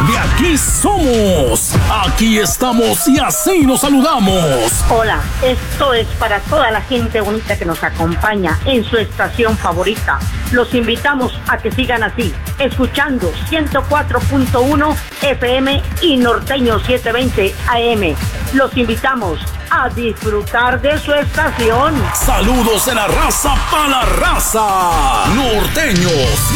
De aquí somos, aquí estamos y así nos saludamos. Hola, esto es para toda la gente bonita que nos acompaña en su estación favorita. Los invitamos a que sigan así, escuchando 104.1 FM y Norteño 720 AM. Los invitamos a disfrutar de su estación. Saludos de la raza para la raza. Norteños